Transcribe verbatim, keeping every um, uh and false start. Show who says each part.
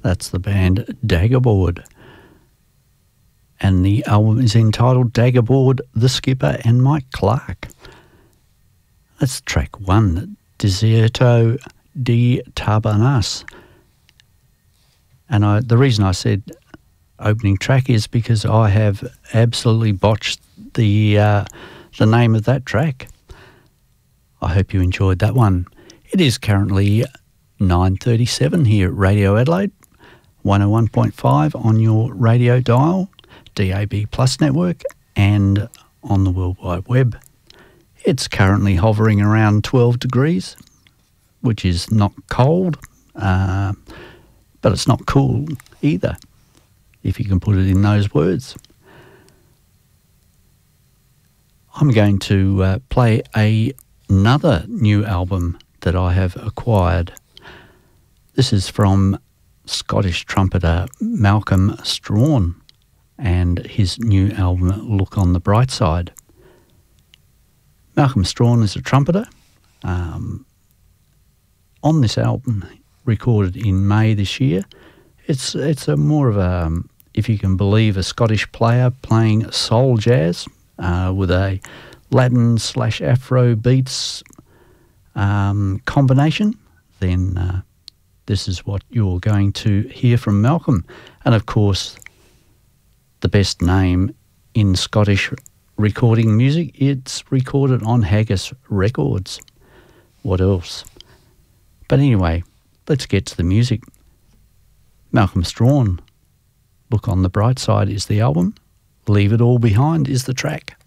Speaker 1: That's the band Daggerboard. And the album is entitled Daggerboard, The Skipper and Mike Clark. That's track one, Desierto de Tabernas. And I, the reason I said opening track is because I have absolutely botched the uh, the name of that track. I hope you enjoyed that one. It is currently nine thirty-seven here at Radio Adelaide, one oh one point five on your radio dial, D A B Plus network, and on the World Wide Web. It's currently hovering around twelve degrees, which is not cold, uh, but it's not cool either, if you can put it in those words. I'm going to uh, play a, another new album that I have acquired. This is from Scottish trumpeter Malcolm Strawn and his new album, Look on the Bright Side. Malcolm Strawn is a trumpeter. Um, on this album, recorded in May this year, it's it's a more of a, um, if you can believe, a Scottish player playing soul jazz uh, with a Latin slash Afro beats um, combination. Then uh, this is what you're going to hear from Malcolm. And of course, the best name in Scottish recording music, it's recorded on Haggis Records. What else? But anyway, let's get to the music. Malcolm Strawn, Look on the Bright Side is the album. Leave It All Behind is the track.